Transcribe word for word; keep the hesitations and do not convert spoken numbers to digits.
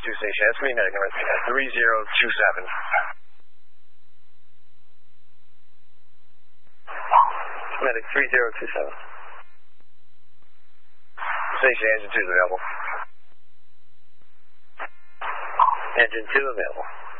two station. That's me, medic number three zero two seven. Medic three zero two seven. Station engine two is available. Engine two available.